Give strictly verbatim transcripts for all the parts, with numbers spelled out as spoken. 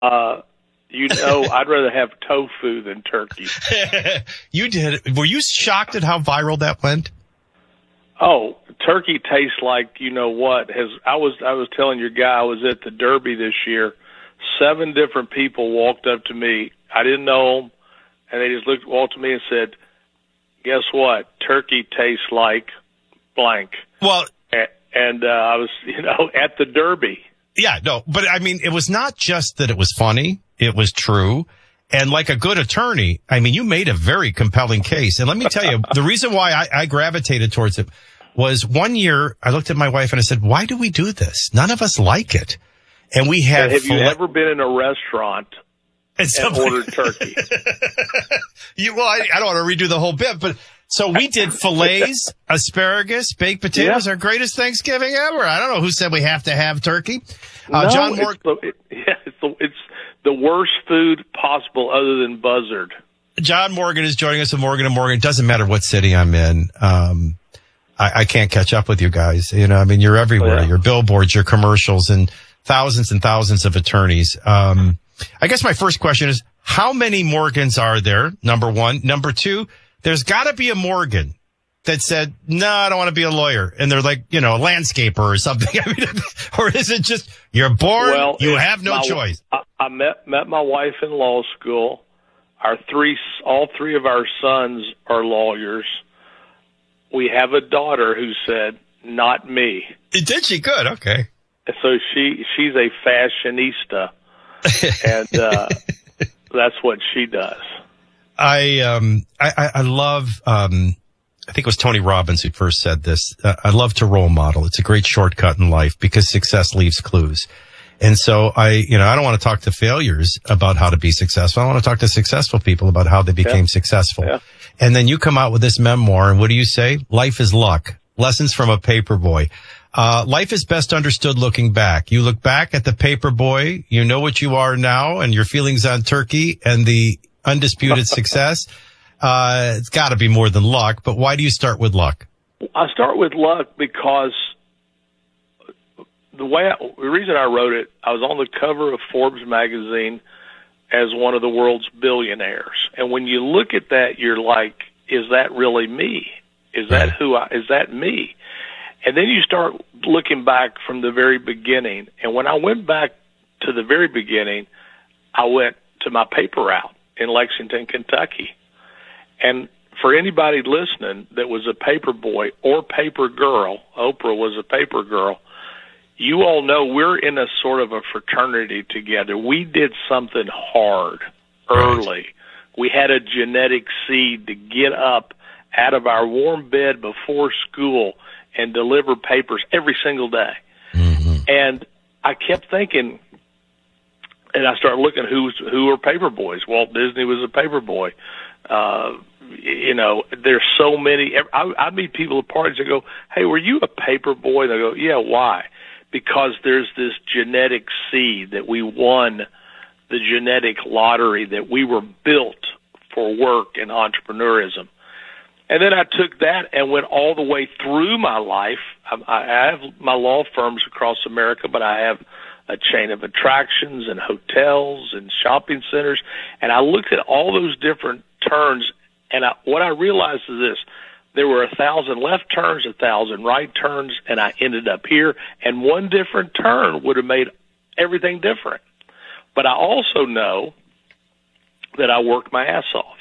Uh, you know, I'd rather have tofu than turkey. You did. Were you shocked at how viral that went? Oh, turkey tastes like, you know what, has, I was, I was telling your guy, I was at the Derby this year. Seven different people walked up to me. I didn't know them. And they just looked, walked to me and said, guess what? Turkey tastes like blank. Well, and, and uh, I was, you know, at the Derby. Yeah, no, but I mean, it was not just that it was funny. It was true. And like a good attorney, I mean, you made a very compelling case. And let me tell you, the reason why I, I gravitated towards it was one year I looked at my wife and I said, why do we do this? None of us like it. And we have. Have you fil- ever been in a restaurant and, and ordered turkey? you, well, I, I don't want to redo the whole bit, but so we did fillets, asparagus, baked potatoes, yeah. Our greatest Thanksgiving ever. I don't know who said we have to have turkey. Uh, no, John Morgan. It's the, it, yeah, it's the, it's the worst food possible other than buzzard. John Morgan is joining us with Morgan and Morgan. It doesn't matter what city I'm in. Um, I, I can't catch up with you guys. You know, I mean, you're everywhere. Oh, yeah. Your billboards, your commercials, and thousands and thousands of attorneys. Um, I guess my first question is, how many Morgans are there? Number one. Number two, there's got to be a Morgan that said, no, I don't want to be a lawyer. And they're like, you know, a landscaper or something. I mean, or is it just, you're born, well, you have no my, choice? I, I met, met my wife in law school. Our three, all three of our sons are lawyers. We have a daughter who said, not me. Did she? Good. Okay. So she, she's a fashionista, and uh, that's what she does. I, um, I, I love, um, I think it was Tony Robbins who first said this. Uh, I love to role model. It's a great shortcut in life because success leaves clues. And so I, you know, I don't want to talk to failures about how to be successful. I want to talk to successful people about how they became yeah. successful. Yeah. And then you come out with this memoir, and what do you say? Life is luck. Lessons from a paper boy. Uh, life is best understood looking back. You look back at the paper boy, you know what you are now and your feelings on turkey and the undisputed success. Uh, it's got to be more than luck, but why do you start with luck? I start with luck because the way I, the reason I wrote it, I was on the cover of Forbes magazine as one of the world's billionaires. And when you look at that, you're like, is that really me? Is that Right. who I, is that me? And then you start looking back from the very beginning. And when I went back to the very beginning, I went to my paper route in Lexington, Kentucky. And for anybody listening that was a paper boy or paper girl, Oprah was a paper girl, you all know we're in a sort of a fraternity together. We did something hard early. Right. We had a genetic seed to get up out of our warm bed before school and deliver papers every single day. Mm-hmm. And I kept thinking, and I started looking who's who are paper boys. Walt Disney was a paper boy. Uh, you know, there's so many. I, I meet people at parties that go, "Hey, were you a paper boy?" And I go, "Yeah, why?" Because there's this genetic seed that we won, the genetic lottery that we were built for work and entrepreneurism. And then I took that and went all the way through my life. I, I have my law firms across America, but I have a chain of attractions and hotels and shopping centers. And I looked at all those different turns, and I, what I realized is this. There were a thousand left turns, a thousand right turns, and I ended up here. And one different turn would have made everything different. But I also know that I worked my ass off.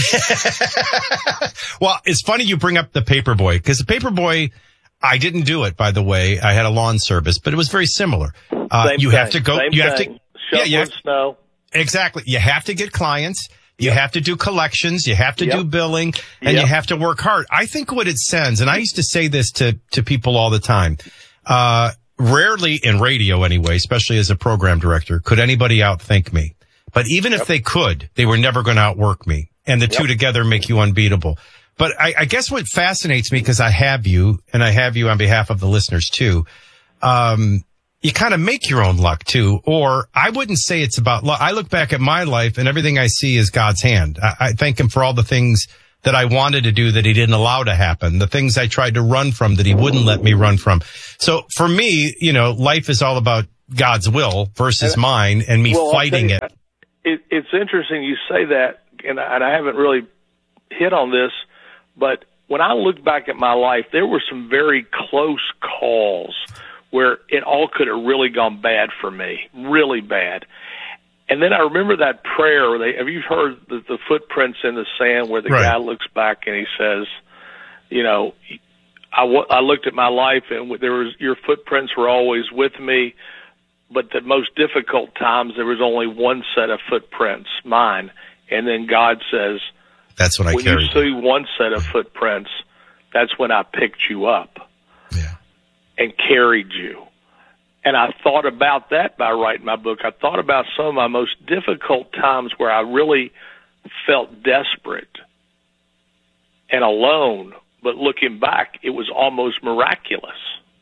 Well, it's funny you bring up the paper boy, because the paper boy, I didn't do it, by the way. I had a lawn service, but it was very similar. Uh, Same you thing. have to go, Same you have thing. to, Shoveling yeah, you have, snow. Exactly. You have to get clients. You yep. have to do collections. You have to yep. do billing, and yep. you have to work hard. I think what it sends, and I used to say this to, to people all the time, uh, rarely in radio anyway, especially as a program director, could anybody outthink me. But even yep. if they could, they were never going to outwork me. And the yep. two together make you unbeatable. But I, I guess what fascinates me, because I have you, and I have you on behalf of the listeners too, um, you kind of make your own luck too. Or I wouldn't say it's about luck. I look back at my life and everything I see is God's hand. I, I thank him for all the things that I wanted to do that he didn't allow to happen, the things I tried to run from that he wouldn't let me run from. So for me, you know, life is all about God's will versus and, mine and me well, fighting you, it. it. It's interesting you say that, and I, and I haven't really hit on this, but when I look back at my life, there were some very close calls where it all could have really gone bad for me, really bad. And then I remember that prayer. Where they, have you heard the, the footprints in the sand where the right. guy looks back and he says, you know, I, w- I looked at my life and there was your footprints were always with me, but the most difficult times there was only one set of footprints, mine. And then God says, that's when I when carried you see one set of footprints, that's when I picked you up yeah. and carried you. And I thought about that by writing my book. I thought about some of my most difficult times where I really felt desperate and alone, but looking back, it was almost miraculous.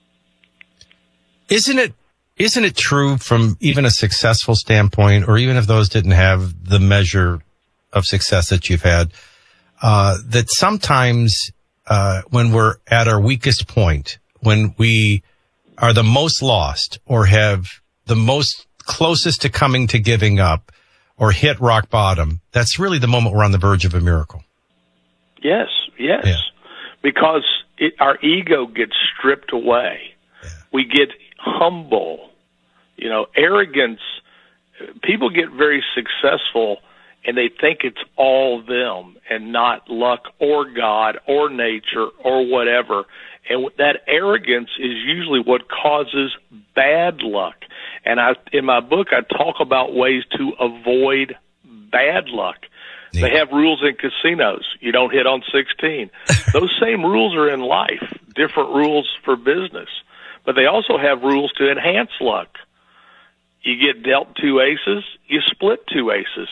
Isn't it, isn't it true from even a successful standpoint, or even if those didn't have the measure of success that you've had, uh, that sometimes, uh, when we're at our weakest point, when we are the most lost or have the most closest to coming to giving up or hit rock bottom, that's really the moment we're on the verge of a miracle. Yes, yes. Yeah. Because it, our ego gets stripped away. Yeah. We get humble. You know, arrogance, people get very successful and they think it's all them and not luck or God or nature or whatever. And that arrogance is usually what causes bad luck. And I, in my book, I talk about ways to avoid bad luck. Yeah. They have rules in casinos. You don't hit on sixteen. Those same rules are in life, different rules for business. But they also have rules to enhance luck. You get dealt two aces, you split two aces.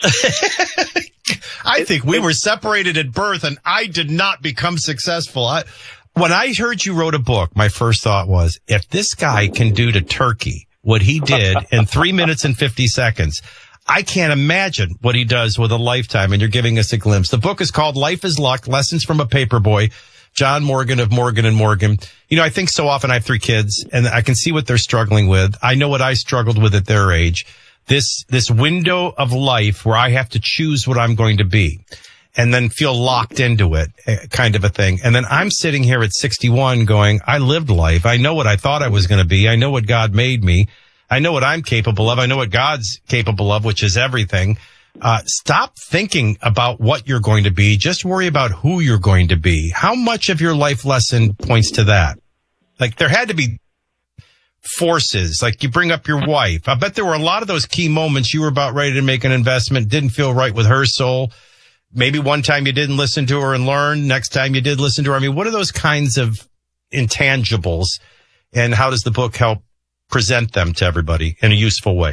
I think we were separated at birth, and I did not become successful. I, when I heard you wrote a book, my first thought was, if this guy can do to Turkey what he did in three minutes and fifty seconds, I can't imagine what he does with a lifetime, and you're giving us a glimpse. The book is called Life is Luck, Lessons from a Paperboy. John Morgan of Morgan and Morgan. You know, I think so often I have three kids and I can see what they're struggling with. I know what I struggled with at their age. This, this window of life where I have to choose what I'm going to be and then feel locked into it, kind of a thing. And then I'm sitting here at sixty-one going, I lived life. I know what I thought I was going to be. I know what God made me. I know what I'm capable of. I know what God's capable of, which is everything. Uh, stop thinking about what you're going to be. Just worry about who you're going to be. How much of your life lesson points to that? Like there had to be forces, like you bring up your wife. I bet there were a lot of those key moments. You were about ready to make an investment, didn't feel right with her soul. Maybe one time you didn't listen to her and learn. Next time you did listen to her. I mean, what are those kinds of intangibles and how does the book help present them to everybody in a useful way?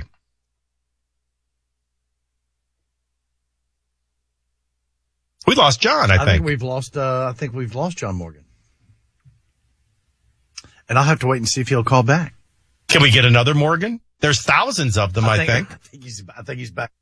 We lost John, I, I think. think we've lost, uh, I think we've lost John Morgan. And I'll have to wait and see if he'll call back. Can we get another Morgan? There's thousands of them, I, I think. think. I think he's, I think he's back.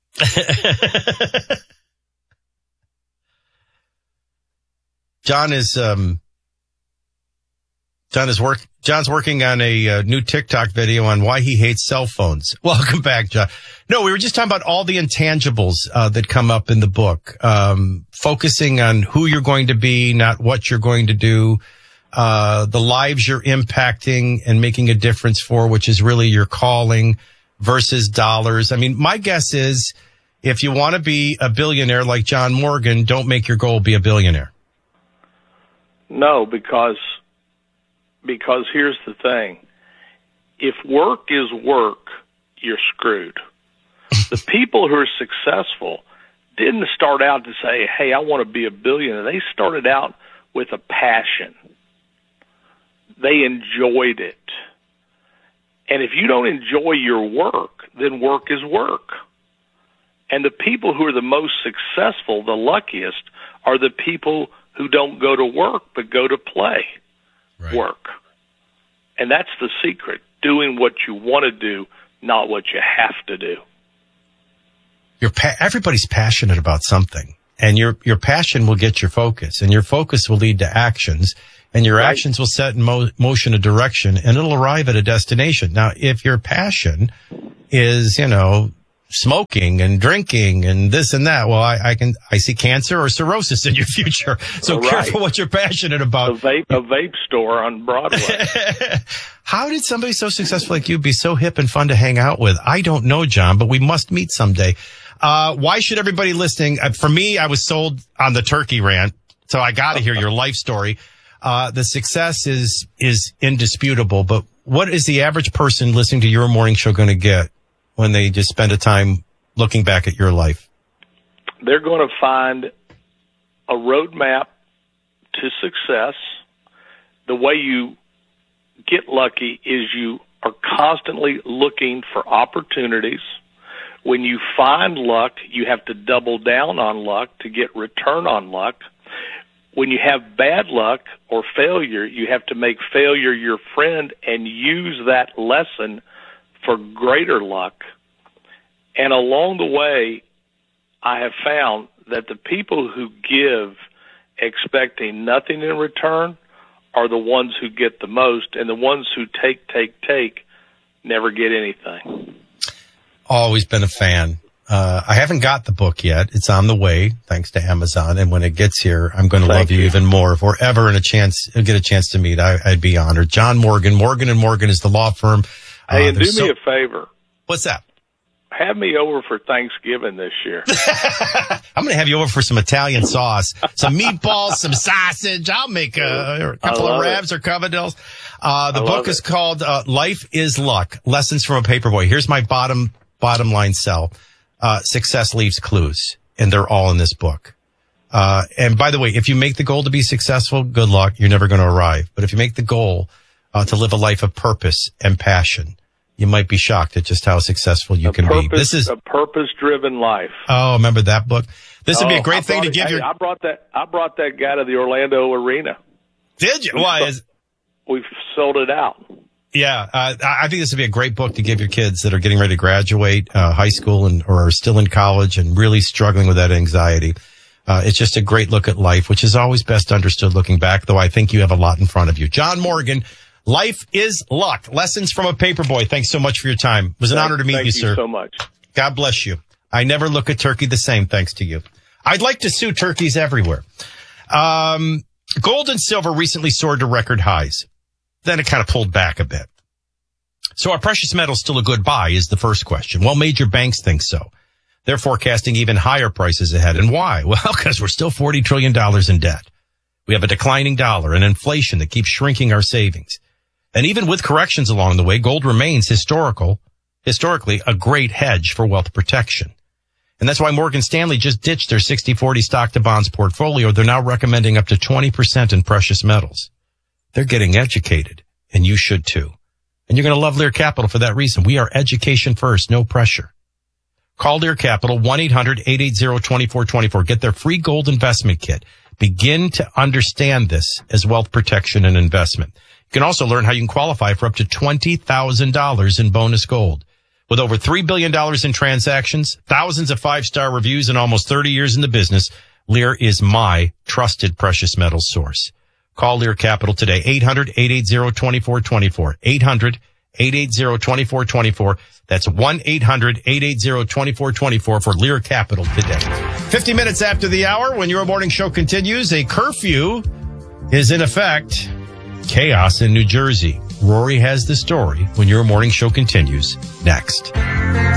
John is, um, John is work, John's working on a uh, new TikTok video on why he hates cell phones. Welcome back, John. No, we were just talking about all the intangibles, uh, that come up in the book. Um, focusing on who you're going to be, not what you're going to do. Uh, the lives you're impacting and making a difference for, which is really your calling versus dollars. I mean, my guess is if you want to be a billionaire like John Morgan, don't make your goal be a billionaire. No, because, because here's the thing. If work is work, you're screwed. The people who are successful didn't start out to say, hey, I want to be a billionaire. They started out with a passion. They enjoyed it. And if you don't enjoy your work, then work is work. And the people who are the most successful, the luckiest, are the people who don't go to work but go to play right. work. And that's the secret, doing what you want to do, not what you have to do. You're pa- everybody's passionate about something. And your, your passion will get your focus, and your focus will lead to actions. and your Right. actions will set in mo- motion a direction, and it'll arrive at a destination. Now, if your passion is, you know, smoking and drinking and this and that, well, I, I can, I see cancer or cirrhosis in your future. So Right. careful what you're passionate A about. vape, a vape store on Broadway. How did somebody so successful like you be so hip and fun to hang out with? I don't know, John, but we must meet someday. Uh, why should everybody listening? Uh, for me, I was sold on the turkey rant, so I got to hear your life story. Uh, the success is, is indisputable, but what is the average person listening to your morning show going to get when they just spend a time looking back at your life? They're going to find a roadmap to success. The way you get lucky is you are constantly looking for opportunities. When you find luck, you have to double down on luck to get return on luck. When you have bad luck or failure, you have to make failure your friend and use that lesson for greater luck. And along the way, I have found that the people who give expecting nothing in return are the ones who get the most, and the ones who take, take, take never get anything. Always been a fan. Uh, I haven't got the book yet. It's on the way, thanks to Amazon. And when it gets here, I'm going to love you, you even more. If we're ever in a chance, get a chance to meet, I, I'd be honored. John Morgan, Morgan and Morgan is the law firm. Hey, uh, and do so- me a favor. What's that? Have me over for Thanksgiving this year. I'm going to have you over for some Italian sauce, some meatballs, some sausage. I'll make a, a couple of wraps or covadilles. Uh, the I book love is it. called uh, Life is Luck, Lessons from a Paperboy. Here's my bottom, bottom line sell. Uh, success leaves clues, and they're all in this book. Uh, and by the way, if you make the goal to be successful, good luck. You're never going to arrive. But if you make the goal uh, to live a life of purpose and passion, you might be shocked at just how successful you a can purpose, be. This is a purpose-driven life. Oh, remember that book? This would be Oh, a great I thing brought to it- give hey, your. I brought that. I brought that guy to the Orlando Arena. Did you? Why? Is, We've sold it out. yeah, uh, I I think this would be a great book to give your kids that are getting ready to graduate uh, high school and or are still in college and really struggling with that anxiety. Uh, it's just a great look at life, which is always best understood looking back. Though I think you have a lot in front of you. John Morgan. Life is Luck. Lessons from a Paperboy. Thanks so much for your time. It was an Thank- honor to meet thank you, sir. so much. God bless you. I never look at turkey the same thanks to you. I'd like to sue turkeys everywhere. Um, gold and silver recently soared to record highs. Then it kind of pulled back a bit. So are precious metals still a good buy is the first question. Well, major banks think so. They're forecasting even higher prices ahead. And why? Well, because we're still forty trillion dollars in debt. We have a declining dollar and inflation that keeps shrinking our savings. And even with corrections along the way, gold remains historical, historically a great hedge for wealth protection. And that's why Morgan Stanley just ditched their sixty forty stock to bonds portfolio. They're now recommending up to twenty percent in precious metals. They're getting educated, and you should too. And you're going to love Lear Capital for that reason. We are education first, no pressure. Call Lear Capital, one eight hundred eight eight zero two four two four. Get their free gold investment kit. Begin to understand this as wealth protection and investment. You can also learn how you can qualify for up to twenty thousand dollars in bonus gold. With over three billion dollars in transactions, thousands of five-star reviews, and almost thirty years in the business, Lear is my trusted precious metals source. Call Lear Capital today, eight hundred eight eight zero two four two four, eight hundred eight eight zero two four two four. That's one eight hundred eight eight zero two four two four for Lear Capital today. fifty minutes after the hour, when your morning show continues, a curfew is in effect. Chaos in New Jersey. Rory has the story when your morning show continues next.